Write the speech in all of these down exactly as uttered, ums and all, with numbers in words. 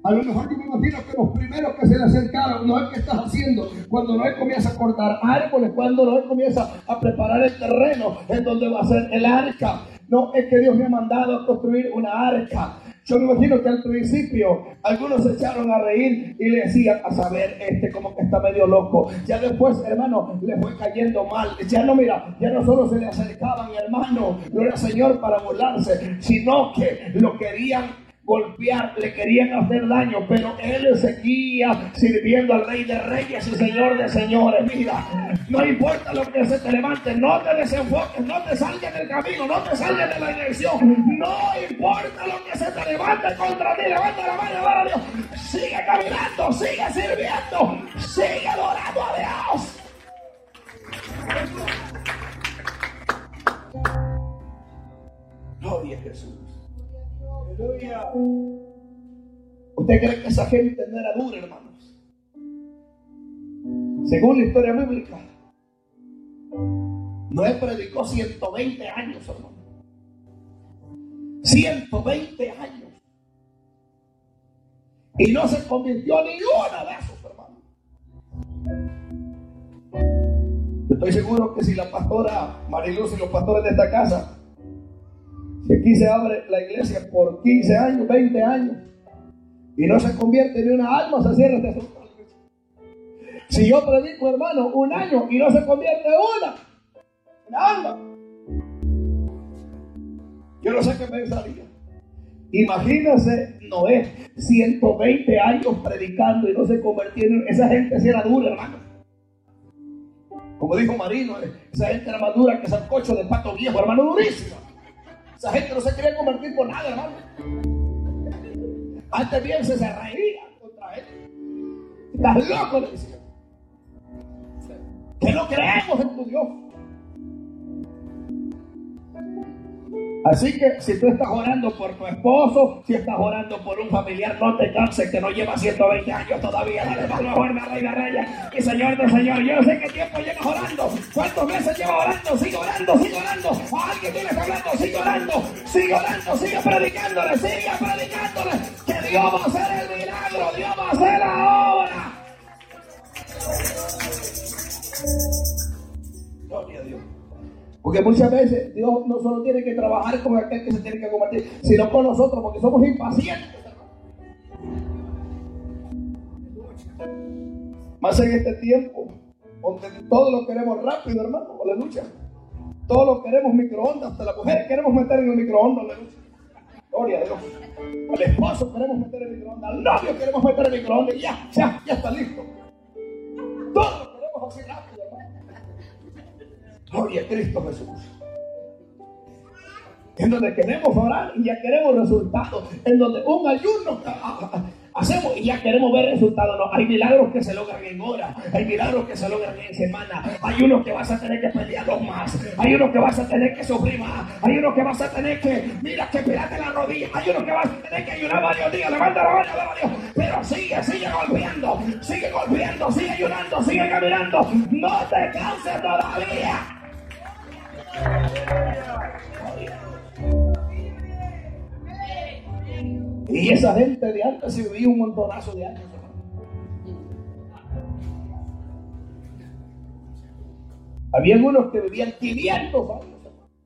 A lo mejor yo me imagino que los primeros que se le acercaron, Noé, ¿qué estás haciendo? Cuando Noé comienza a cortar árboles, cuando Noé comienza a preparar el terreno en donde va a ser el arca. No, es que Dios me ha mandado a construir una arca. Yo me imagino que al principio algunos se echaron a reír y le decían, a saber, este como que está medio loco. Ya después, hermano, le fue cayendo mal. Ya no, mira, ya no solo se le acercaban, hermano, no era Señor para burlarse, sino que lo querían golpear, le querían hacer daño, pero él seguía sirviendo al Rey de Reyes y Señor de Señores. Mira, no importa lo que se te levante, no te desenfoques, no te salgas del camino, no te salgas de la dirección, no importa lo que se te levante contra ti, levanta la mano, adora a Dios, sigue caminando, sigue sirviendo, sigue adorando a Dios. Gloria a Jesús. Aleluya. ¿Usted cree que esa gente no era dura, hermanos? Según la historia bíblica, Noé predicó ciento veinte años, hermano. ciento veinte años. Y no se convirtió ni una de esos, hermano. Yo estoy seguro que si la pastora Mariluz y los pastores de esta casa, si aquí se abre la iglesia por quince años, veinte años, y no se convierte ni una alma, se cierra este asunto. Si yo predico, hermano, un año y no se convierte una, una alma, yo no sé qué pensaría. Imagínense Noé, ciento veinte años predicando y no se convirtió en esa gente, si era dura, hermano. Como dijo Marino, esa gente era más dura que sancocho de pato viejo, hermano, durísimo. Esa gente no se quería convertir por nada, hermano. Antes bien se, se reía contra él. Estás loco, le decía. Que no creemos en tu Dios. Así que si tú estás orando por tu esposo, si estás orando por un familiar, no te canses, que no lleva ciento veinte años todavía. Dale palmas fuerte, Rey de Reyes y Señor de Señor. Yo no sé qué tiempo llevas orando, cuántos meses llevas orando. Sigue orando, sigue orando. A alguien tú le estás hablando, sigue orando, sigue orando, sigue predicándole, sigue predicándole. Que Dios va a hacer el milagro, Dios va a hacer la obra. Gloria a Dios. Porque muchas veces Dios no solo tiene que trabajar con aquel que se tiene que convertir, sino con nosotros, porque somos impacientes. Más en este tiempo, donde todo lo queremos rápido, hermano, aleluya. Todo lo queremos microondas, hasta la mujer queremos meter en el microondas, aleluya. Gloria a Dios. Al esposo queremos meter en el microondas, al novio queremos meter en el microondas y ya, ya, ya está listo. Todo lo queremos así rápido, hermano. Gloria a Cristo Jesús. En donde queremos orar y ya queremos resultados. En donde un ayuno hacemos y ya queremos ver resultados. No, hay milagros que se logran en horas. Hay milagros que se logran en semana. Hay unos que vas a tener que pelearlos más. Hay unos que vas a tener que sufrir más. Hay unos que vas a tener que, mira, que pelarte la rodilla. Hay unos que vas a tener que ayunar varios días. Levanta la mano, adora a Dios. Pero sigue, sigue golpeando. Sigue golpeando, sigue ayunando, sigue caminando. No te canses todavía. Y esa gente de antes se vivía un montonazo de años. Había algunos que vivían quinientos años.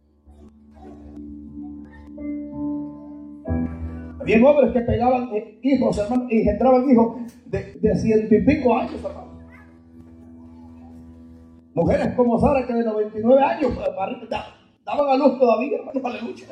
Había hombres que pegaban hijos, hermano, y engendraban hijos de, de ciento y pico años, hermano. Mujeres como Sara, que de noventa y nueve años daban a luz todavía, hermano, aleluya.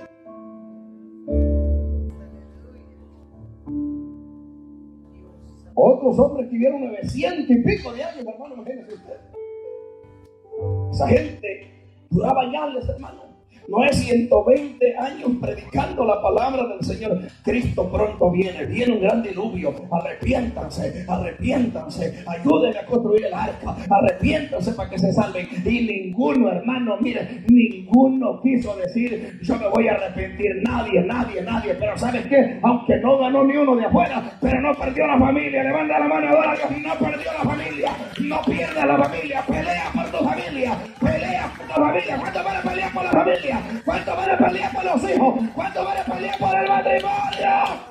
Otros hombres que vivieron novecientos y pico de años, hermano, imagínense usted. Esa gente duraba años, hermano. No es ciento veinte años predicando la palabra del Señor. Cristo pronto viene, viene un gran diluvio. Arrepiéntanse, arrepiéntanse, ayúdenme a construir el arca, arrepiéntanse para que se salven. Y ninguno, hermano, mire, ninguno quiso decir, yo me voy a arrepentir. Nadie, nadie, nadie. Pero ¿sabes qué? Aunque no ganó ni uno de afuera, pero no perdió la familia. Levanta la mano, adora a Dios. No perdió la familia, no pierda la familia. Pelea por tu familia, pelea por tu familia. ¿Cuánto van a pelear por la familia? ¿Cuánto van a pelear por los hijos? ¿Cuánto van a pelear por el matrimonio?